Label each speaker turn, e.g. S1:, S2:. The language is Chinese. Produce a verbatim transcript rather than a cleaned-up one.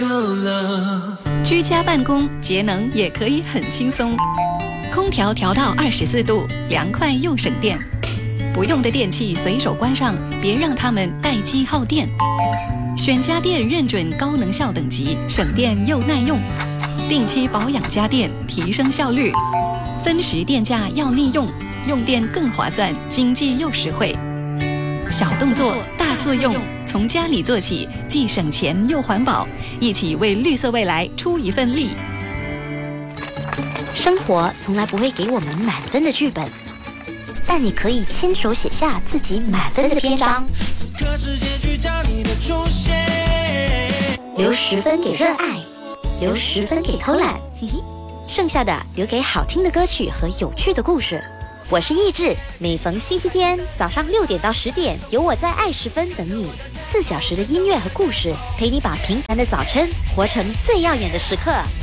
S1: 居家办公节能也可以很轻松，空调调到二十四度，凉快又省电。不用的电器随手关上，别让它们待机耗电。选家电认准高能效等级，省电又耐用。定期保养家电，提升效率。分时电价要利用，用电更划算，经济又实惠。小动作大作用，从家里做起，既省钱又环保，一起为绿色未来出一份力。
S2: 生活从来不会给我们满分的剧本，但你可以亲手写下自己满分的篇章。留十分给热爱，留十分给偷懒，剩下的留给好听的歌曲和有趣的故事。我是意志，每逢星期天早上六点到十点，有我在爱十分等你，四小时的音乐和故事，陪你把平凡的早晨活成最耀眼的时刻。